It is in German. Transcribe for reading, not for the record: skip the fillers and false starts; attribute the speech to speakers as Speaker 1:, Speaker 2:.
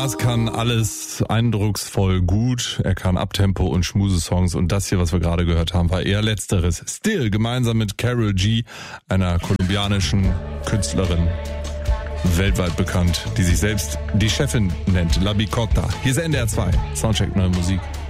Speaker 1: Nas kann alles eindrucksvoll gut. Er kann Uptempo und Schmuse-Songs. Und das hier, was wir gerade gehört haben, war eher Letzteres. Still, gemeinsam mit Karol G, einer kolumbianischen Künstlerin, weltweit bekannt, die sich selbst die Chefin nennt, La Bicota. Hier ist NDR 2, Soundcheck Neue Musik.